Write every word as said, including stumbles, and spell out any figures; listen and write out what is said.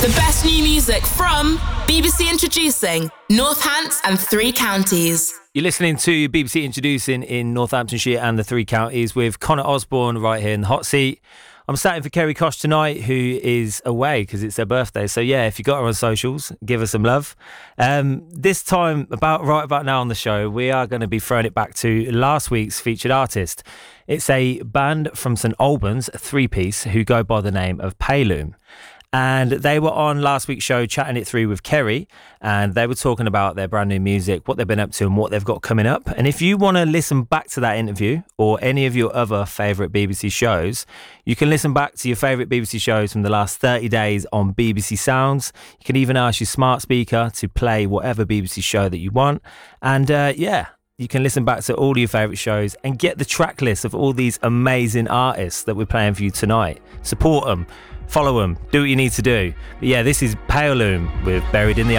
The best new music from B B C introducing Northants and Three Counties. You're listening to B B C Introducing in Northamptonshire and the Three Counties with Connor Osborne right here in the hot seat. I'm sat in for Kerry Koch tonight, who is away because it's her birthday. So yeah, if you got her on socials, give her some love. Um, this time, about right about now on the show, we are going to be throwing it back to last week's featured artist. It's a band from St Albans, a three-piece, who go by the name of Payloom. And they were on last week's show chatting it through with Kerry, and they were talking about their brand new music, what they've been up to and what they've got coming up. And if you want to listen back to that interview or any of your other favourite B B C shows, you can listen back to your favourite B B C shows from the last thirty days on B B C Sounds. You can even ask your smart speaker to play whatever B B C show that you want. And uh, yeah, you can listen back to all your favourite shows and get the track list of all these amazing artists that we're playing for you tonight. Support them. Follow them, do what you need to do. But yeah, this is Payloom with Buried in the